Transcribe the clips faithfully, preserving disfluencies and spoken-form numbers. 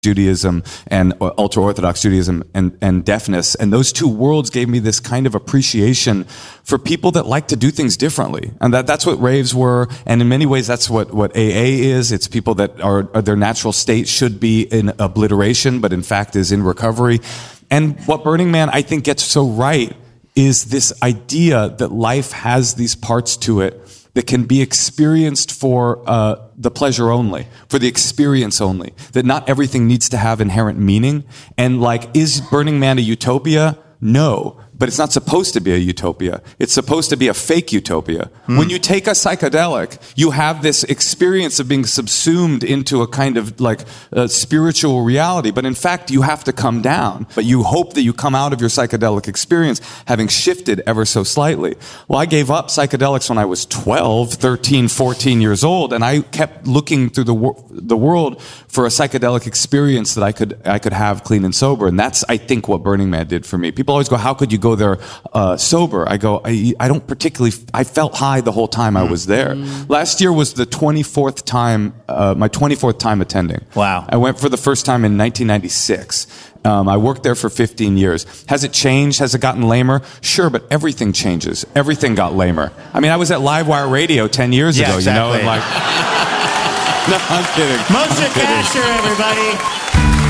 Judaism and ultra-Orthodox Judaism and, and deafness. And those two worlds gave me this kind of appreciation for people that like to do things differently. And that, that's what raves were. And in many ways, that's what, what A A is. It's people that are, are their natural state should be in obliteration, but in fact is in recovery. And what Burning Man, I think, gets so right is this idea that life has these parts to it that can be experienced for uh, the pleasure only, for the experience only, that not everything needs to have inherent meaning. And like, is Burning Man a utopia? No. But it's not supposed to be a utopia. It's supposed to be a fake utopia. Mm. When you take a psychedelic, you have this experience of being subsumed into a kind of like uh, spiritual reality. But in fact, you have to come down. But you hope that you come out of your psychedelic experience having shifted ever so slightly. Well, I gave up psychedelics when I was twelve, thirteen, fourteen years old, and I kept looking through the wor- the world for a psychedelic experience that I could I could have clean and sober. And that's, I think, what Burning Man did for me. People always go, how could you go there uh, sober? I go, I, I don't particularly, I felt high the whole time I was there. Mm. Last year was the twenty-fourth time, uh, my twenty-fourth time attending. Wow. I went for the first time in nineteen ninety-six. Um, I worked there for fifteen years. Has it changed? Has it gotten lamer? Sure, but everything changes. Everything got lamer. I mean, I was at Livewire Radio ten years yeah, ago, exactly. you know, and like, no, I'm kidding. Moshe Kasher, everybody.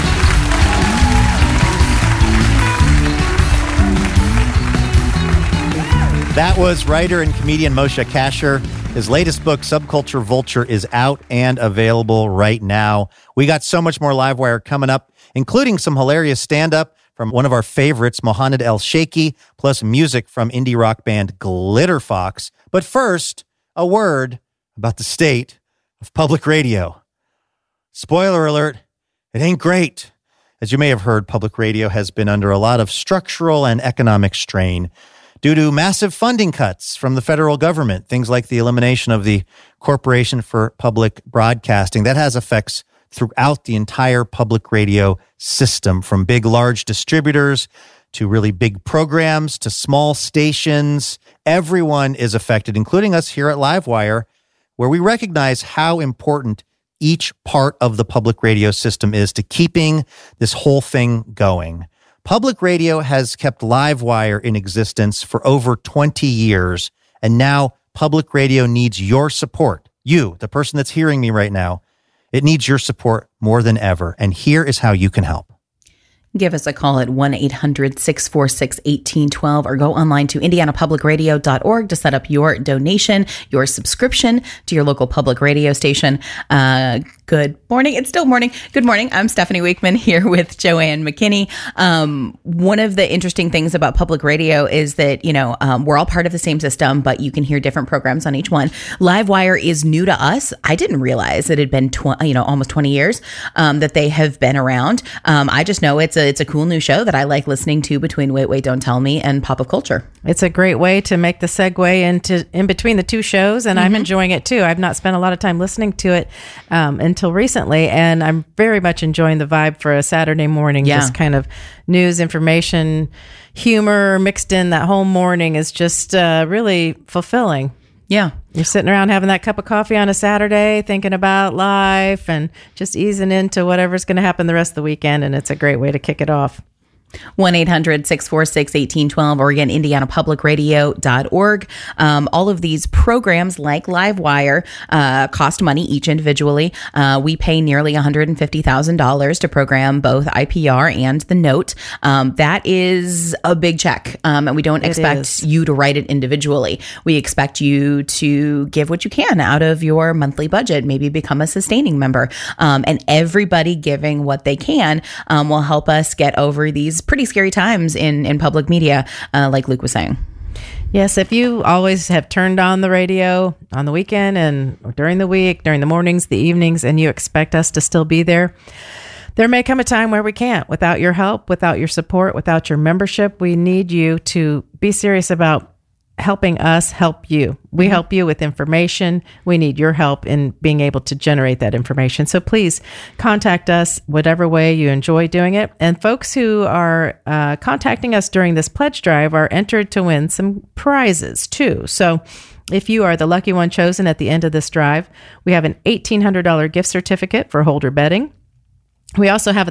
That was writer and comedian Moshe Kasher. His latest book, Subculture Vulture, is out and available right now. We got so much more Livewire coming up, including some hilarious stand-up from one of our favorites, Mohanad El-Sheikhy, plus music from indie rock band Glitter Fox. But first, a word about the state of public radio. Spoiler alert, it ain't great. As you may have heard, public radio has been under a lot of structural and economic strain due to massive funding cuts from the federal government, things like the elimination of the Corporation for Public Broadcasting. That has effects throughout the entire public radio system, from big, large distributors to really big programs to small stations. Everyone is affected, including us here at Livewire, where we recognize how important each part of the public radio system is to keeping this whole thing going. Public radio has kept Livewire in existence for over twenty years, and now public radio needs your support. You, the person that's hearing me right now, it needs your support more than ever, and here is how you can help. Give us a call at one eight hundred six four six one eight one two or go online to indiana public radio dot org to set up your donation, your subscription to your local public radio station. Uh, good morning. It's still morning. Good morning. I'm Stephanie Wakeman here with Joanne McKinney. Um, one of the interesting things about public radio is that, you know, um, we're all part of the same system, but you can hear different programs on each one. Livewire is new to us. I didn't realize it had been, tw- you know, almost twenty years um, that they have been around. Um, I just know it's a It's a cool new show that I like listening to between Wait, Wait, Don't Tell Me and Pop of Culture. It's a great way to make the segue into in between the two shows, and mm-hmm. I'm enjoying it too. I've not spent a lot of time listening to it um, until recently, and I'm very much enjoying the vibe for a Saturday morning. Yeah. Just kind of news, information, humor mixed in that whole morning is just uh, really fulfilling. Yeah. You're sitting around having that cup of coffee on a Saturday, thinking about life and just easing into whatever's going to happen the rest of the weekend. And it's a great way to kick it off. one eight hundred six four six one eight one two or again, indiana public radio dot org. Um, all of these programs like Livewire uh, cost money each individually. Uh, we pay nearly one hundred fifty thousand dollars to program both I P R and The Note. Um, that is a big check, um, and we don't It expect is. you to write it individually. We expect you to give what you can out of your monthly budget, maybe become a sustaining member. Um, and everybody giving what they can um, will help us get over these pretty scary times in, in public media, uh, like Luke was saying. Yes, if you always have turned on the radio on the weekend and during the week, during the mornings, the evenings, and you expect us to still be there, there may come a time where we can't. Without your help, without your support, without your membership, we need you to be serious about helping us help you. We Mm-hmm. help you with information. We need your help in being able to generate that information. So please contact us whatever way you enjoy doing it. And folks who are uh, contacting us during this pledge drive are entered to win some prizes too. So if you are the lucky one chosen at the end of this drive, we have an eighteen hundred dollars gift certificate for Holder Bedding. We also have